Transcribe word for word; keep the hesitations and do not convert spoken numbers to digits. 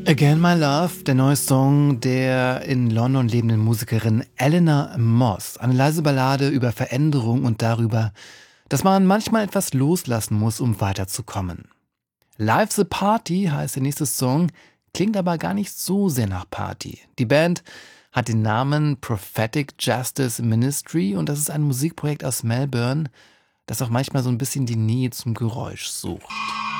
Again My Love, der neue Song der in London lebenden Musikerin Eleanor Moss. Eine leise Ballade über Veränderung und darüber, dass man manchmal etwas loslassen muss, um weiterzukommen. Life's a Party heißt der nächste Song, klingt aber gar nicht so sehr nach Party. Die Band hat den Namen Prophetic Justice Ministry und das ist ein Musikprojekt aus Melbourne, das auch manchmal so ein bisschen die Nähe zum Geräusch sucht.